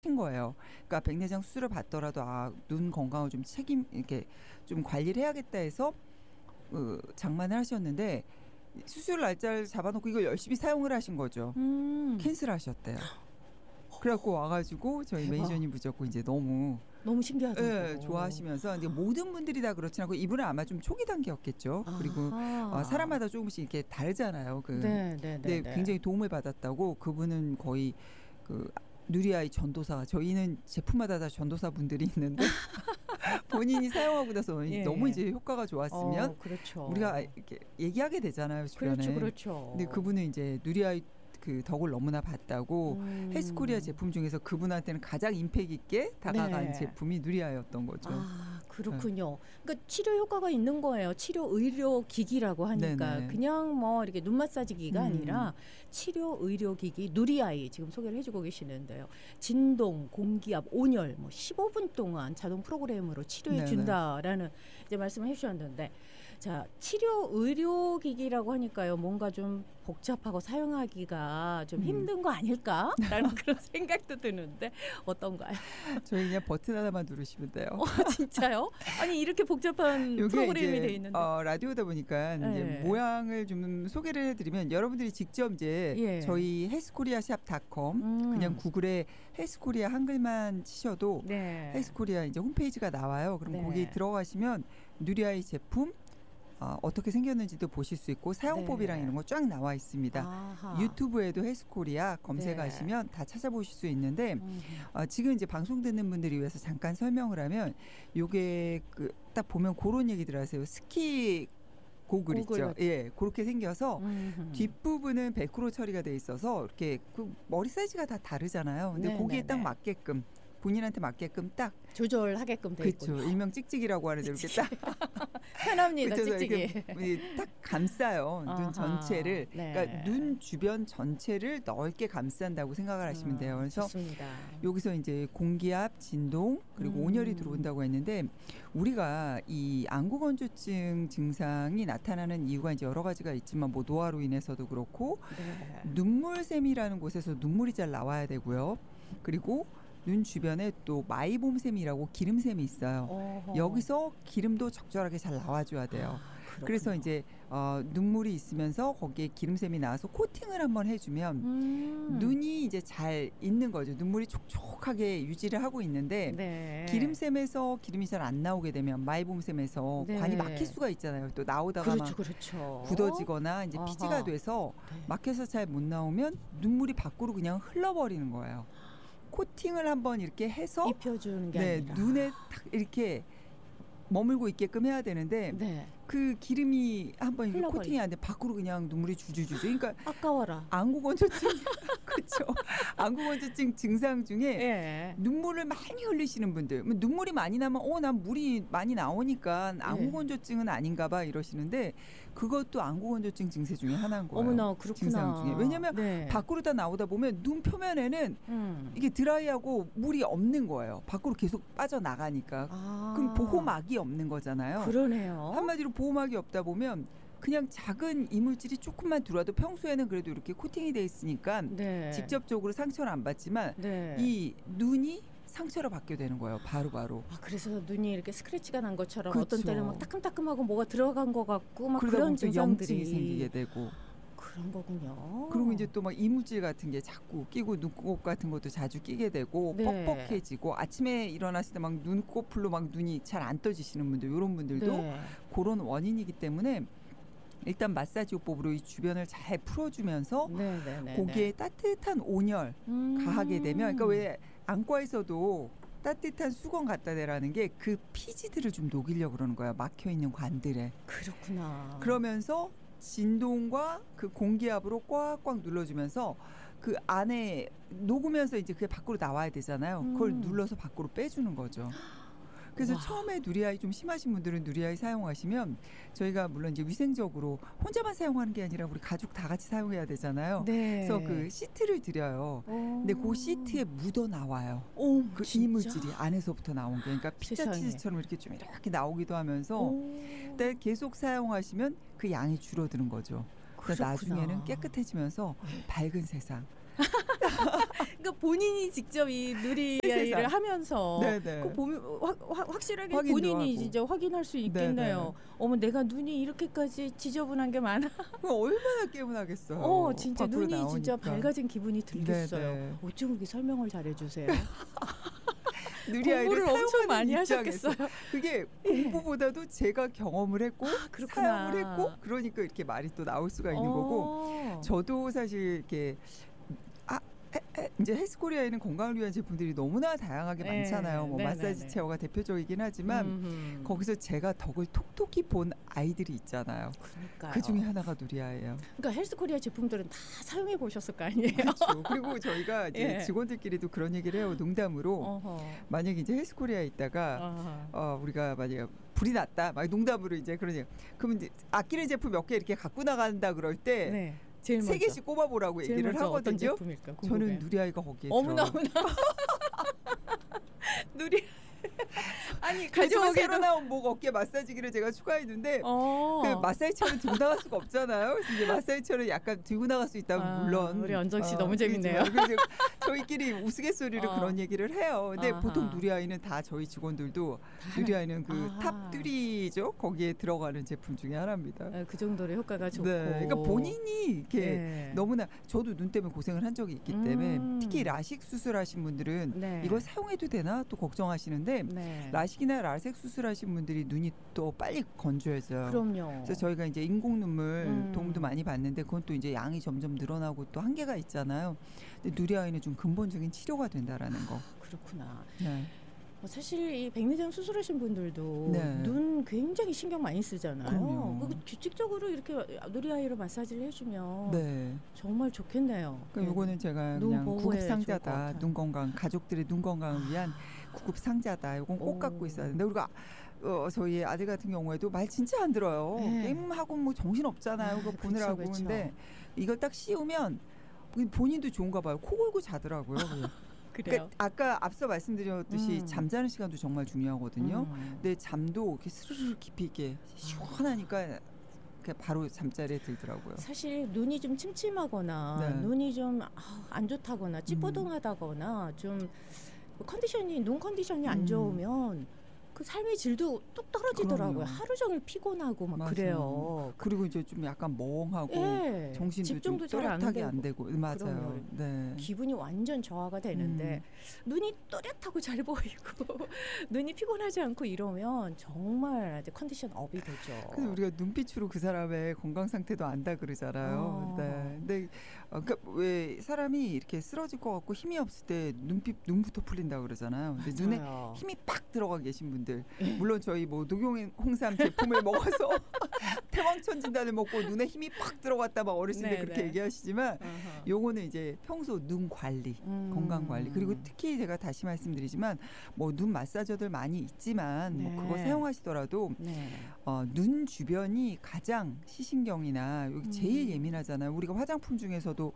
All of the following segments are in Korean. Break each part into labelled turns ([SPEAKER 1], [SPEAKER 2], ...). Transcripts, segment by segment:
[SPEAKER 1] 거예요. 그러니까 백내장 수술을 받더라도 눈 건강을 좀 이렇게 좀 관리를 해야겠다 해서 장만을 하셨는데 수술 날짜를 잡아놓고 이걸 열심히 사용을 하신 거죠. 캔슬하셨대요. 그래갖고 와가지고 저희
[SPEAKER 2] 대박.
[SPEAKER 1] 매니저님 붙잡고 이제 너무
[SPEAKER 2] 신기하다고.
[SPEAKER 1] 네, 좋아하시면서 이제 모든 분들이 다 그렇진 않고 이분은 아마 좀 초기 단계였겠죠. 그리고 사람마다 조금씩 이렇게 다르잖아요. 근데 굉장히 도움을 받았다고. 그분은 거의 누리아이 전도사. 저희는 제품마다 다 전도사 분들이 있는데 본인이 사용하고 나서 너무 이제 효과가 좋았으면
[SPEAKER 2] 그렇죠.
[SPEAKER 1] 우리가 이렇게 얘기하게 되잖아요, 주변에.
[SPEAKER 2] 그렇죠.
[SPEAKER 1] 근데 그분은 이제 누리아이 덕을 너무나 봤다고 헬스코리아 제품 중에서 그분한테는 가장 임팩 있게 다가간 제품이 누리아이였던 거죠.
[SPEAKER 2] 그렇군요. 그러니까 치료 효과가 있는 거예요. 치료 의료 기기라고 하니까
[SPEAKER 1] 네네.
[SPEAKER 2] 그냥 뭐 이렇게 눈 마사지기가 아니라 치료 의료 기기 누리아이 지금 소개를 해주고 계시는데요. 진동, 공기압, 온열, 15분 동안 자동 프로그램으로 치료해 준다라는 이제 말씀을 해주셨는데, 자, 치료 의료 기기라고 하니까요, 뭔가 좀 복잡하고 사용하기가 좀 힘든 거 아닐까라는 그런 생각도 드는데 어떤가요?
[SPEAKER 1] 저희 그냥 버튼 하나만 누르시면 돼요.
[SPEAKER 2] 진짜요? 아니 이렇게 복잡한 프로그램이 돼 있는데
[SPEAKER 1] 라디오다 보니까 이제 모양을 좀 소개를 해드리면 여러분들이 직접 이제 저희 헬스코리아샵.com 그냥 구글에 헬스코리아 한글만 치셔도 헬스코리아 이제 홈페이지가 나와요. 그럼 거기 들어가시면 누리아이 제품 어떻게 생겼는지도 보실 수 있고 사용법이랑 이런 거 쫙 나와 있습니다. 유튜브에도 헬스코리아 검색하시면 다 찾아보실 수 있는데 지금 이제 방송 듣는 분들이 위해서 잠깐 설명을 하면 요게 딱 보면 그런 얘기들 하세요. 스키 고글 있죠. 예, 그렇게 생겨서 뒷부분은 벨크로 처리가 돼 있어서 이렇게 머리 사이즈가 다 다르잖아요. 근데 거기에 딱 맞게끔 본인한테 맞게끔 딱
[SPEAKER 2] 조절하게끔 돼 있군요.
[SPEAKER 1] 그렇죠. 일명 찍찍이라고 하는데 이렇게 딱
[SPEAKER 2] 편합니다. 찍찍이.
[SPEAKER 1] 딱 감싸요. 눈 전체를. 그러니까 눈 주변 전체를 넓게 감싼다고 생각을 하시면 돼요. 그래서
[SPEAKER 2] 좋습니다.
[SPEAKER 1] 여기서 이제 공기압, 진동 그리고 온열이 들어온다고 했는데 우리가 이 안구건조증 증상이 나타나는 이유가 이제 여러 가지가 있지만 노화로 인해서도 그렇고 눈물샘이라는 곳에서 눈물이 잘 나와야 되고요. 그리고 눈 주변에 또 마이봄샘이라고 기름샘이 있어요. 여기서 기름도 적절하게 잘 나와줘야 돼요. 그래서 이제 눈물이 있으면서 거기에 기름샘이 나와서 코팅을 한번 해주면 눈이 이제 잘 있는 거죠. 눈물이 촉촉하게 유지를 하고 있는데 기름샘에서 기름이 잘 안 나오게 되면 마이봄샘에서 관이 막힐 수가 있잖아요. 또 나오다가 막 굳어지거나 이제 피지가 돼서 막혀서 잘 못 나오면 눈물이 밖으로 그냥 흘러버리는 거예요. 코팅을 한번 이렇게 해서
[SPEAKER 2] 입혀주는 게 아니라
[SPEAKER 1] 눈에 탁 이렇게 머물고 있게끔 해야 되는데 그 기름이 한번 이렇게 코팅이 안 돼 밖으로 그냥 눈물이 주주주주. 그러니까
[SPEAKER 2] 아까워라.
[SPEAKER 1] 안구건조증 그렇죠. 안구건조증 증상 중에 눈물을 많이 흘리시는 분들, 눈물이 많이 나면 난 물이 많이 나오니까 안구건조증은 아닌가봐 이러시는데 그것도 안구건조증 증세 중에 하나인 거예요.
[SPEAKER 2] 어머나 그렇구나.
[SPEAKER 1] 증상 중에. 왜냐하면 밖으로 다 나오다 보면 눈 표면에는 이게 드라이하고 물이 없는 거예요. 밖으로 계속 빠져나가니까. 그럼 보호막이 없는 거잖아요.
[SPEAKER 2] 그러네요.
[SPEAKER 1] 한마디로 보호막이 없다 보면 그냥 작은 이물질이 조금만 들어와도 평소에는 그래도 이렇게 코팅이 돼 있으니까 직접적으로 상처를 안 받지만 이 눈이 상처로 받게 되는 거예요. 바로바로.
[SPEAKER 2] 그래서 눈이 이렇게 스크래치가 난 것처럼
[SPEAKER 1] 그렇죠.
[SPEAKER 2] 어떤 때는 막 따끔따끔하고 뭐가 들어간 것 같고 막
[SPEAKER 1] 그러다
[SPEAKER 2] 그런
[SPEAKER 1] 보면
[SPEAKER 2] 증상들이
[SPEAKER 1] 염증이 생기게 되고.
[SPEAKER 2] 그런 거군요.
[SPEAKER 1] 그리고 이제 또 막 이물질 같은 게 자꾸 끼고 눈곱 같은 것도 자주 끼게 되고 뻑뻑해지고 아침에 일어났을 때 막 눈꺼풀로 막 눈이 잘 안 떠지시는 분들 이런 분들도 그런 원인이기 때문에 일단 마사지요법으로 이 주변을 잘 풀어주면서 거기에 따뜻한 온열 가하게 되면 그러니까 왜 안과에서도 따뜻한 수건 갖다 대라는 게 그 피지들을 좀 녹이려고 그러는 거예요. 막혀있는 관들에.
[SPEAKER 2] 그렇구나.
[SPEAKER 1] 그러면서 진동과 그 공기압으로 꽉꽉 눌러주면서 그 안에 녹으면서 이제 그게 밖으로 나와야 되잖아요. 그걸 눌러서 밖으로 빼주는 거죠. 그래서 처음에 누리아이 좀 심하신 분들은 누리아이 사용하시면 저희가 물론 이제 위생적으로 혼자만 사용하는 게 아니라 우리 가족 다 같이 사용해야 되잖아요. 그래서 그 시트를 드려요. 근데 그 시트에 묻어 나와요. 그 이물질이 안에서부터 나온 게. 그러니까 피자 치즈처럼 이렇게 좀 이렇게 나오기도 하면서 근데 계속 사용하시면 그 양이 줄어드는 거죠. 그러니까 나중에는 깨끗해지면서 밝은 세상.
[SPEAKER 2] 그러니까 본인이 직접 이 누리아이를 하면서
[SPEAKER 1] 네네.
[SPEAKER 2] 그 확실하게
[SPEAKER 1] 확인도
[SPEAKER 2] 본인이
[SPEAKER 1] 하고.
[SPEAKER 2] 진짜 확인할 수 있겠네요.
[SPEAKER 1] 네네.
[SPEAKER 2] 어머 내가 눈이 이렇게까지 지저분한 게 많아.
[SPEAKER 1] 얼마나 개운하겠어요.
[SPEAKER 2] 진짜
[SPEAKER 1] 밖으로
[SPEAKER 2] 눈이 진짜
[SPEAKER 1] 나오니까.
[SPEAKER 2] 밝아진 기분이 들겠어요.
[SPEAKER 1] 네네.
[SPEAKER 2] 어쩜 그렇게 설명을 잘해주세요.
[SPEAKER 1] 누리아이를
[SPEAKER 2] 공부를 엄청
[SPEAKER 1] 사용하는
[SPEAKER 2] 많이
[SPEAKER 1] 입장에서.
[SPEAKER 2] 하셨겠어요.
[SPEAKER 1] 그게 공부보다도 제가 경험을 했고
[SPEAKER 2] 그렇구나.
[SPEAKER 1] 사용을 했고 그러니까 이렇게 말이 또 나올 수가 있는 거고 저도 사실 이렇게 이제 헬스코리아에는 건강을 위한 제품들이 너무나 다양하게 많잖아요. 뭐 마사지 체어가 대표적이긴 하지만 거기서 제가 덕을 톡톡히 본 아이들이 있잖아요.
[SPEAKER 2] 그러니까요.
[SPEAKER 1] 그 중에 하나가 누리아예요.
[SPEAKER 2] 그러니까 헬스코리아 제품들은 다 사용해 보셨을 거 아니에요.
[SPEAKER 1] 그렇죠. 그리고 저희가 이제 직원들끼리도 그런 얘기를 해요. 농담으로. 만약에 이제 헬스코리아에 있다가 우리가 만약에 불이 났다. 막 농담으로 이제 그러냐. 그러면 이제 아끼는 제품 몇 개 이렇게 갖고 나간다 그럴 때
[SPEAKER 2] 제일
[SPEAKER 1] 세 개씩 꼽아보라고 얘기를 하거든요. 저는 누리아이가 거기에
[SPEAKER 2] 어머나
[SPEAKER 1] 들어요.
[SPEAKER 2] 누리 아니
[SPEAKER 1] 가져오게 새로 나온 목 어깨 마사지기를 제가 추가했는데 그 마사지 체어는 들고 나갈 수가 없잖아요. 그래서 이제 마사지 체어는 약간 들고 나갈 수 있다면 물론
[SPEAKER 2] 우리 연정 씨 너무 재밌네요.
[SPEAKER 1] 그래서 저희끼리 우스갯소리로 그런 얘기를 해요. 근데 보통 누리아이는 다 저희 직원들도 누리아이는 그 탑3죠. 거기에 들어가는 제품 중에 하나입니다.
[SPEAKER 2] 그 정도로 효과가 좋고.
[SPEAKER 1] 그러니까 본인이 이렇게 너무나 저도 눈 때문에 고생을 한 적이 있기 때문에 특히 라식 수술하신 분들은 이걸 사용해도 되나 또 걱정하시는데 라식이나 라섹 수술하신 분들이 눈이 또 빨리 건조해져요.
[SPEAKER 2] 그럼요.
[SPEAKER 1] 그래서 저희가 이제 인공 눈물 도움도 많이 받는데 그건 또 이제 양이 점점 늘어나고 또 한계가 있잖아요. 근데 누리아이는 좀 근본적인 치료가 된다라는 거.
[SPEAKER 2] 그렇구나.
[SPEAKER 1] 네.
[SPEAKER 2] 사실 이 백내장 수술하신 분들도 눈 굉장히 신경 많이 쓰잖아요. 그리고 규칙적으로 이렇게 누리아이로 마사지를 해주면 정말 좋겠네요.
[SPEAKER 1] 그러니까 이거는 제가 그냥 구급 상자다. 눈 건강, 가족들의 눈 건강을 위한 구급 상자다. 이건 꼭 갖고 있어야 되는데 우리가 저희 아들 같은 경우에도 말 진짜 안 들어요. 게임하고 뭐 정신 없잖아요. 그거 보느라고. 근데 이걸 딱 씌우면 본인도 좋은가 봐요. 코 골고 자더라고요. 그러니까 아까 앞서 말씀드렸듯이 잠자는 시간도 정말 중요하거든요. 근데 잠도 이렇게 스르르 깊이 있게 시원하니까 바로 잠자리에 들더라고요.
[SPEAKER 2] 사실 눈이 좀 침침하거나 눈이 좀 안 좋다거나 찌뿌둥하다거나 좀 눈 컨디션이 안 좋으면 그 삶의 질도 뚝 떨어지더라고요. 하루 종일 피곤하고 막 그래요.
[SPEAKER 1] 그리고 이제 좀 약간 멍하고 정신도
[SPEAKER 2] 집중도
[SPEAKER 1] 좀 또렷하게 안 되고. 맞아요.
[SPEAKER 2] 기분이 완전 저하가 되는데 눈이 또렷하고 잘 보이고 눈이 피곤하지 않고 이러면 정말 컨디션 업이 되죠.
[SPEAKER 1] 근데 우리가 눈빛으로 그 사람의 건강 상태도 안다 그러잖아요. 근데 그러니까 왜 사람이 이렇게 쓰러질 것 같고 힘이 없을 때 눈부터 풀린다 그러잖아요. 근데 눈에 힘이 팍 들어가 계신 분들, 물론 저희 뭐 녹용홍삼 제품을 먹어서 태왕천진단을 먹고 눈에 힘이 팍 들어갔다 막 어르신들 그렇게 얘기하시지만 요거는 이제 평소 눈 관리, 건강 관리, 그리고 특히 제가 다시 말씀드리지만 뭐 눈 마사저들 많이 있지만 뭐 그거 사용하시더라도 눈 주변이 가장 시신경이나 여기 제일 예민하잖아요. 우리가 화장품 중에서도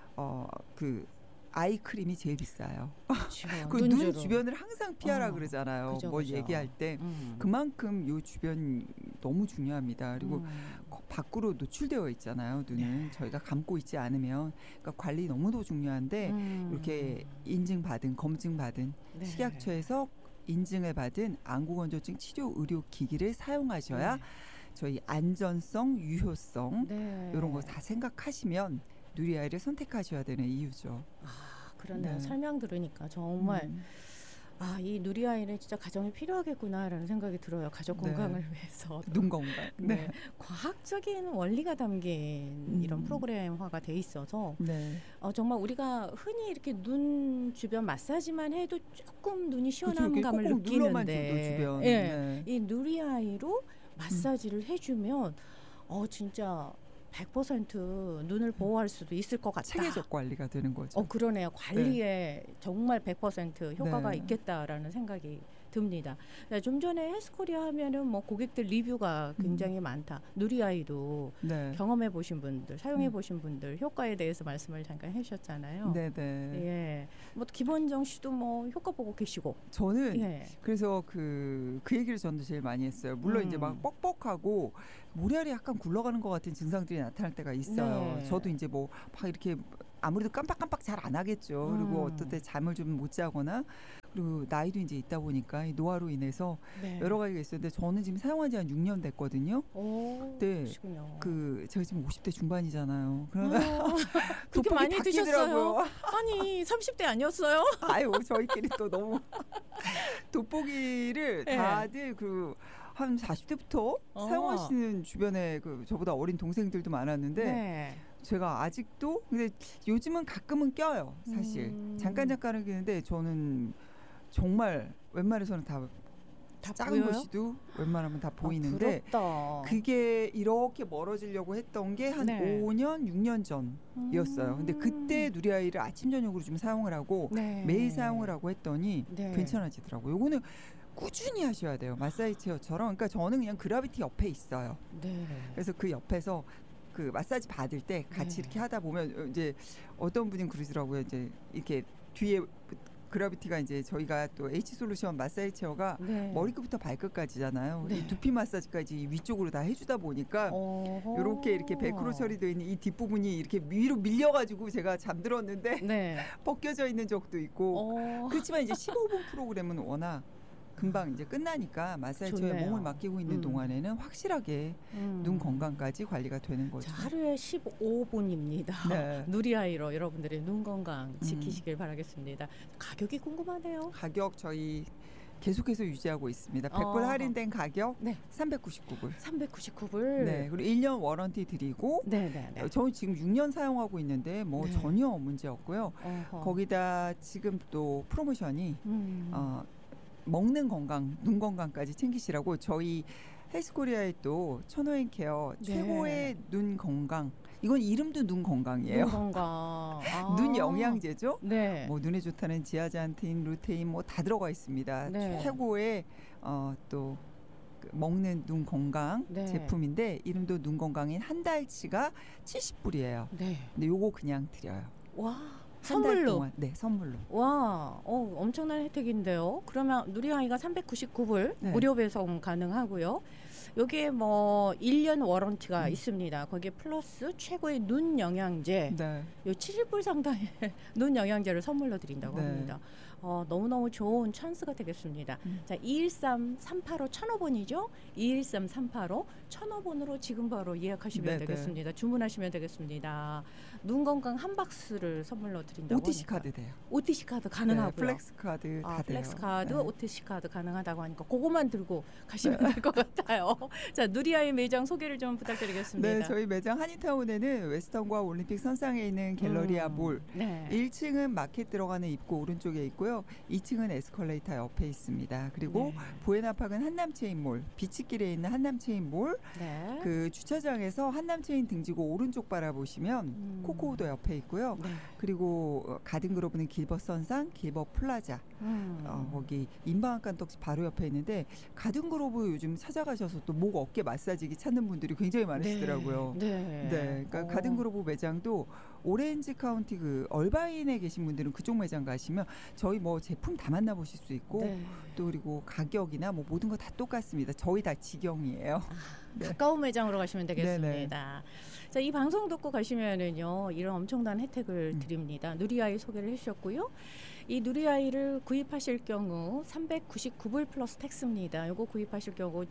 [SPEAKER 1] 그 아이크림이 제일 비싸요. 그 눈 주변을 항상 피하라 그러잖아요. 뭐 얘기할 때 그만큼 요 주변 너무 중요합니다. 그리고 밖으로 노출되어 있잖아요. 눈은 저희가 감고 있지 않으면 그러니까 관리 너무도 중요한데 이렇게 인증받은 검증받은 식약처에서 인증을 받은 안구건조증 치료 의료 기기를 사용하셔야 저희 안전성, 유효성 이런 거 다 생각하시면 누리아이를 선택하셔야 되는 이유죠.
[SPEAKER 2] 그러네요. 설명 들으니까 정말 이 누리아이는 진짜 가정에 필요하겠구나라는 생각이 들어요. 가족 건강을 위해서.
[SPEAKER 1] 눈 건강.
[SPEAKER 2] 과학적인 원리가 담긴 이런 프로그램화가 돼 있어서 정말 우리가 흔히 이렇게 눈 주변 마사지만 해도 조금 눈이 시원한 감을 느끼는데 이 누리아이로 마사지를 해주면 진짜 100% 눈을 보호할 수도 있을 것 같다.
[SPEAKER 1] 체계적 관리가 되는 거죠.
[SPEAKER 2] 그러네요. 관리에 정말 100% 효과가 있겠다라는 생각이 듭니다. 좀 전에 헬스코리아 하면은 뭐 고객들 리뷰가 굉장히 많다. 누리아이도 경험해 보신 분들, 사용해 보신 분들 효과에 대해서 말씀을 잠깐 해주셨잖아요. 뭐 김원정 씨도 뭐 효과 보고 계시고.
[SPEAKER 1] 저는 그래서 그 얘기를 저는 제일 많이 했어요. 물론 이제 막 뻑뻑하고 모래알이 약간 굴러가는 것 같은 증상들이 나타날 때가 있어요. 저도 이제 뭐 막 이렇게 아무래도 깜빡깜빡 잘 안 하겠죠. 그리고 어떨 때 잠을 좀 못 자거나 그리고 나이도 이제 있다 보니까 이 노화로 인해서
[SPEAKER 2] 네.
[SPEAKER 1] 여러 가지가 있었는데 저는 지금 사용한 지 한 6년 됐거든요.
[SPEAKER 2] 오,
[SPEAKER 1] 네.
[SPEAKER 2] 그러시군요.
[SPEAKER 1] 제가 지금 50대 중반이잖아요. 그러면
[SPEAKER 2] 그렇게
[SPEAKER 1] 돋보기
[SPEAKER 2] 많이
[SPEAKER 1] 바뀌더라고요.
[SPEAKER 2] 드셨어요? 아니 30대 아니었어요?
[SPEAKER 1] 아유 저희끼리 또 너무 돋보기를
[SPEAKER 2] 네.
[SPEAKER 1] 다들 한 40대부터 사용하시는 주변에 저보다 어린 동생들도 많았는데
[SPEAKER 2] 네.
[SPEAKER 1] 제가 아직도 근데 요즘은 가끔은 껴요. 사실 잠깐은 끼는데 저는 정말 웬만해서는 다 작은
[SPEAKER 2] 보여요?
[SPEAKER 1] 것이도 웬만하면 다 보이는데
[SPEAKER 2] 부럽다.
[SPEAKER 1] 그게 이렇게 멀어지려고 했던 게 한
[SPEAKER 2] 네.
[SPEAKER 1] 5년, 6년 전이었어요. 근데 그때 누리아이를 아침 저녁으로 좀 사용을 하고
[SPEAKER 2] 네.
[SPEAKER 1] 매일 사용을 하고 했더니
[SPEAKER 2] 네.
[SPEAKER 1] 괜찮아지더라고요. 요거는 꾸준히 하셔야 돼요. 마사지 체어처럼. 그러니까 저는 그냥 그라비티 옆에 있어요.
[SPEAKER 2] 네.
[SPEAKER 1] 그래서 그 옆에서 그 마사지 받을 때 같이
[SPEAKER 2] 네.
[SPEAKER 1] 이렇게 하다 보면 이제 어떤 분이 그러시더라고요. 이제 이렇게 뒤에 그라비티가 이제 저희가 또 H솔루션 마사지 체어가
[SPEAKER 2] 네.
[SPEAKER 1] 머리끝부터 발끝까지잖아요.
[SPEAKER 2] 네.
[SPEAKER 1] 이 두피 마사지까지 위쪽으로 다 해주다 보니까 이렇게 베크로 처리되어 있는 이 뒷부분이 이렇게 위로 밀려가지고 제가 잠들었는데
[SPEAKER 2] 네.
[SPEAKER 1] 벗겨져 있는 적도 있고 그렇지만 이제 15분 프로그램은 워낙 금방 이제 끝나니까 마사지 체어에
[SPEAKER 2] 좋네요.
[SPEAKER 1] 몸을 맡기고 있는 동안에는 확실하게 눈 건강까지 관리가 되는 거죠.
[SPEAKER 2] 자, 하루에 15분입니다.
[SPEAKER 1] 네.
[SPEAKER 2] 누리아이로 여러분들의 눈 건강 지키시길 바라겠습니다. 가격이 궁금하네요.
[SPEAKER 1] 가격 저희 계속해서 유지하고 있습니다. 100불 할인된 가격
[SPEAKER 2] 네.
[SPEAKER 1] 399불.
[SPEAKER 2] 399불.
[SPEAKER 1] 네. 그리고 1년 워런티 드리고
[SPEAKER 2] 네.
[SPEAKER 1] 저는 지금 6년 사용하고 있는데 뭐
[SPEAKER 2] 네.
[SPEAKER 1] 전혀 문제 없고요. 거기다 지금 또 프로모션이 먹는 건강, 눈 건강까지 챙기시라고 저희 헬스코리아에 또 천호앤케어
[SPEAKER 2] 네.
[SPEAKER 1] 최고의 눈 건강. 이건 이름도 눈 건강이에요.
[SPEAKER 2] 눈 건강.
[SPEAKER 1] 눈 영양제죠.
[SPEAKER 2] 네.
[SPEAKER 1] 뭐 눈에 좋다는 지아잔틴, 루테인 뭐 다 들어가 있습니다.
[SPEAKER 2] 네.
[SPEAKER 1] 최고의 또 먹는 눈 건강
[SPEAKER 2] 네.
[SPEAKER 1] 제품인데 이름도 눈 건강인 한 달치가 70불이에요.
[SPEAKER 2] 네.
[SPEAKER 1] 근데 요거 그냥 드려요.
[SPEAKER 2] 와.
[SPEAKER 1] 한 달
[SPEAKER 2] 선물로.
[SPEAKER 1] 동안. 네, 선물로.
[SPEAKER 2] 와, 엄청난 혜택인데요. 그러면 누리아이가 399불
[SPEAKER 1] 네.
[SPEAKER 2] 무료 배송 가능하고요. 여기에 뭐 1년 워런티가 있습니다. 거기에 플러스 최고의 눈 영양제,
[SPEAKER 1] 네.
[SPEAKER 2] 요 70불 상당의 눈 영양제를 선물로 드린다고
[SPEAKER 1] 네.
[SPEAKER 2] 합니다. 너무너무 좋은 찬스가 되겠습니다. 자, 213-385 1005번이죠. 213-385 1005번으로 지금 바로 예약하시면
[SPEAKER 1] 네,
[SPEAKER 2] 되겠습니다. 주문하시면 되겠습니다. 눈 건강 한 박스를 선물로 드린다고
[SPEAKER 1] OTC
[SPEAKER 2] 하니까.
[SPEAKER 1] 카드 돼요.
[SPEAKER 2] OTC 카드 가능하고요.
[SPEAKER 1] 네, 플렉스 카드 다 돼요.
[SPEAKER 2] 플렉스 카드,
[SPEAKER 1] 네.
[SPEAKER 2] OTC 카드 가능하다고 하니까 그것만 들고 가시면 될 것 같아요. 자, 누리아이 매장 소개를 좀 부탁드리겠습니다.
[SPEAKER 1] 네, 저희 매장 한인타운에는 웨스턴과 올림픽 선상에 있는 갤러리아 몰.
[SPEAKER 2] 네.
[SPEAKER 1] 1층은 마켓 들어가는 입구 오른쪽에 있고요. 2층은 에스컬레이터 옆에 있습니다. 그리고
[SPEAKER 2] 네.
[SPEAKER 1] 부에나팍은 한남체인몰, 비치길에 있는 한남체인몰.
[SPEAKER 2] 네.
[SPEAKER 1] 그 주차장에서 한남체인 등지고 오른쪽 바라보시면 코코우도 옆에 있고요.
[SPEAKER 2] 네.
[SPEAKER 1] 그리고 가든그로브는 길벗 선상, 길벗 플라자. 거기 인방앗간 떡집 바로 옆에 있는데 가든그로브 요즘 찾아가셔서 또 목 어깨 마사지기 찾는 분들이 굉장히 많으시더라고요.
[SPEAKER 2] 네.
[SPEAKER 1] 그러니까 가든그로브 매장도 오렌지 카운티 얼바인에 계신 분들은 그쪽 매장 가시면 저희 뭐 제품 다 만나보실 수 있고
[SPEAKER 2] 네.
[SPEAKER 1] 또 그리고 가격이나 뭐 모든 거 다 똑같습니다. 저희 다 직영이에요. 네.
[SPEAKER 2] 가까운 매장으로 가시면 되겠습니다. 자, 이 방송 듣고 가시면은요, 이런 엄청난 혜택을 드립니다. 누리아이 소개를 해주셨고요. 이 누리아이를 구입하실 경우 399불 플러스 텍스입니다. 이거 구입하실 경우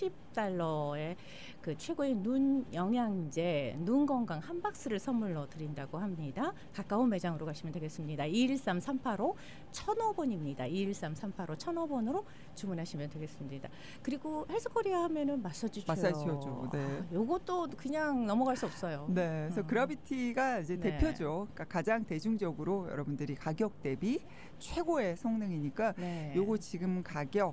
[SPEAKER 2] $70의 그 최고의 눈 영양제, 눈 건강 한 박스를 선물로 드린다고 합니다. 가까운 매장으로 가시면 되겠습니다. 213-385 1005번입니다. 213-385 1005번으로 주문하시면 되겠습니다. 그리고 헬스코리아 하면은 마사지 체어.
[SPEAKER 1] 마사지 체어죠. 네.
[SPEAKER 2] 요것도 그냥 넘어갈 수 없어요.
[SPEAKER 1] 네, 그래서 그라비티가 이제
[SPEAKER 2] 네.
[SPEAKER 1] 대표죠. 그러니까 가장 대중적으로 여러분들이 가격 대비 최고의 성능이니까
[SPEAKER 2] 네.
[SPEAKER 1] 요거 지금 가격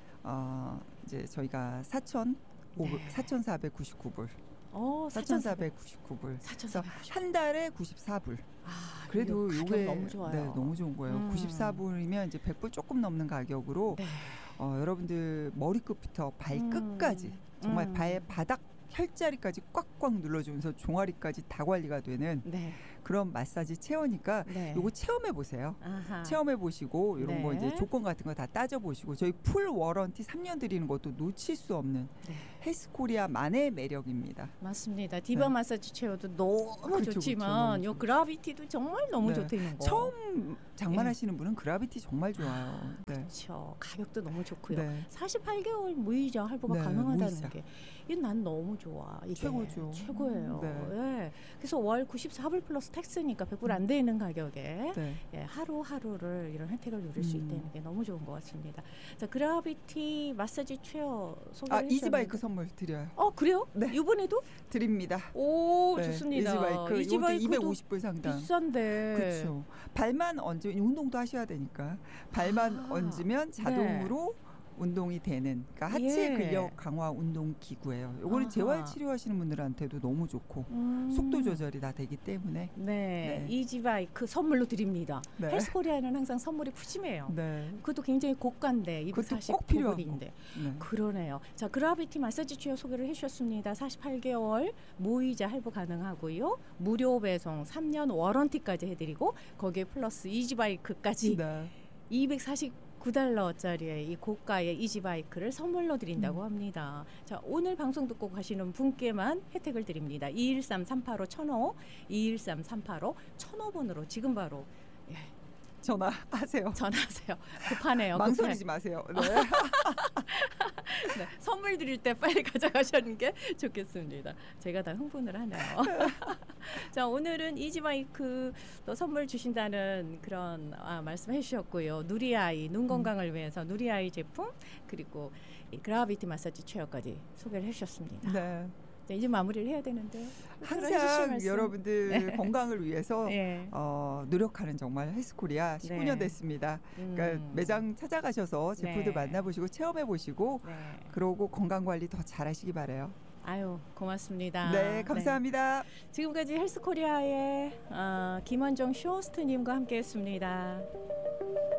[SPEAKER 1] 이제 저희가 4,499불. 4,499불.
[SPEAKER 2] 4,499불.
[SPEAKER 1] 한 달에 94불.
[SPEAKER 2] 그래도
[SPEAKER 1] 그래도
[SPEAKER 2] 요게
[SPEAKER 1] 요게
[SPEAKER 2] 너무 좋아요.
[SPEAKER 1] 네, 너무 좋은 거예요. 94불이면 이제 100불 조금 넘는 가격으로
[SPEAKER 2] 네.
[SPEAKER 1] 여러분들 머리끝부터 발끝까지 정말 발바닥 혈자리까지 꽉꽉 눌러주면서 종아리까지 다 관리가 되는
[SPEAKER 2] 네.
[SPEAKER 1] 그런 마사지 체어니까
[SPEAKER 2] 네.
[SPEAKER 1] 요거 체험해 보세요.
[SPEAKER 2] 아하.
[SPEAKER 1] 체험해 보시고 이런 거
[SPEAKER 2] 네.
[SPEAKER 1] 이제 조건 같은 거 다 따져 보시고 저희 풀 워런티 3년 드리는 것도 놓칠 수 없는
[SPEAKER 2] 네.
[SPEAKER 1] 헬스코리아만의 매력입니다.
[SPEAKER 2] 맞습니다. 디바
[SPEAKER 1] 네.
[SPEAKER 2] 마사지 체어도 너무
[SPEAKER 1] 그렇죠,
[SPEAKER 2] 좋지만
[SPEAKER 1] 그렇죠.
[SPEAKER 2] 요 그라비티도 정말 너무
[SPEAKER 1] 네.
[SPEAKER 2] 좋다는 거.
[SPEAKER 1] 처음 장만하시는 분은 그라비티 정말 좋아요. 네.
[SPEAKER 2] 그렇죠. 가격도 너무 좋고요.
[SPEAKER 1] 네.
[SPEAKER 2] 48개월 무이자 할부가
[SPEAKER 1] 네,
[SPEAKER 2] 가능하다는
[SPEAKER 1] 무이자.
[SPEAKER 2] 게 이건 난 너무 좋아. 이게
[SPEAKER 1] 최고죠.
[SPEAKER 2] 최고예요.
[SPEAKER 1] 네.
[SPEAKER 2] 예. 그래서 월 94불 플러스 텍스니까 100불 안 되는 가격에
[SPEAKER 1] 네.
[SPEAKER 2] 예, 하루하루를 이런 혜택을 누릴 수 있다는 게 너무 좋은 것 같습니다. 자, 그라비티 마사지 체어 소개해 주셨는데
[SPEAKER 1] 이지바이크 선물 드려요.
[SPEAKER 2] 그래요?
[SPEAKER 1] 네.
[SPEAKER 2] 이번에도?
[SPEAKER 1] 드립니다.
[SPEAKER 2] 오,
[SPEAKER 1] 네,
[SPEAKER 2] 좋습니다.
[SPEAKER 1] 이지바이크
[SPEAKER 2] 이지바이크도
[SPEAKER 1] 250불 상당.
[SPEAKER 2] 비싼데.
[SPEAKER 1] 그렇죠. 발만 얹으면 운동도 하셔야 되니까 발만 얹으면 자동으로 운동이 되는 그러니까 하체
[SPEAKER 2] 예.
[SPEAKER 1] 근력 강화 운동 기구예요. 요거는
[SPEAKER 2] 아하.
[SPEAKER 1] 재활 치료하시는 분들한테도 너무 좋고 속도 조절이 다 되기 때문에
[SPEAKER 2] 네,
[SPEAKER 1] 네.
[SPEAKER 2] 이지바이크 선물로 드립니다.
[SPEAKER 1] 네.
[SPEAKER 2] 헬스코리아는 항상 선물이 푸짐해요.
[SPEAKER 1] 네.
[SPEAKER 2] 그것도 굉장히 고가인데
[SPEAKER 1] 그것도 꼭 필요하고.
[SPEAKER 2] 249불인데
[SPEAKER 1] 네.
[SPEAKER 2] 그러네요. 자, 그라비티 마사지 체어 소개를 해주셨습니다. 48개월 무이자 할부 가능하고요. 무료 배송 3년 워런티까지 해드리고 거기에 플러스 이지바이크까지
[SPEAKER 1] 네.
[SPEAKER 2] 249달러짜리의 이 고가의 이지바이크를 선물로 드린다고 합니다. 자, 오늘 방송 듣고 가시는 분께만 혜택을 드립니다. 213-385-1005, 213-385-1005번으로 지금 바로
[SPEAKER 1] 전화하세요.
[SPEAKER 2] 전화하세요. 급하네요.
[SPEAKER 1] 망설이지 마세요. 네.
[SPEAKER 2] 네, 선물 드릴 때 빨리 가져가시는 게 좋겠습니다. 제가 다 흥분을 하네요. 자, 오늘은 이지마이크 또 선물 주신다는 그런 말씀해 주셨고요. 누리아이 눈 건강을 위해서 누리아이 제품 그리고 이 그라비티 마사지 체어까지 소개를 해주셨습니다.
[SPEAKER 1] 네.
[SPEAKER 2] 자, 이제 마무리를 해야 되는데요.
[SPEAKER 1] 항상 여러분들 건강을 위해서
[SPEAKER 2] 네.
[SPEAKER 1] 노력하는 정말 헬스코리아 19년
[SPEAKER 2] 네.
[SPEAKER 1] 됐습니다. 그러니까 매장 찾아가셔서 제품들
[SPEAKER 2] 네.
[SPEAKER 1] 만나보시고 체험해보시고
[SPEAKER 2] 네.
[SPEAKER 1] 그러고 건강관리 더 잘하시기 바라요.
[SPEAKER 2] 아유, 고맙습니다.
[SPEAKER 1] 네, 감사합니다.
[SPEAKER 2] 지금까지 헬스코리아의 김원정 쇼호스트님과 함께했습니다.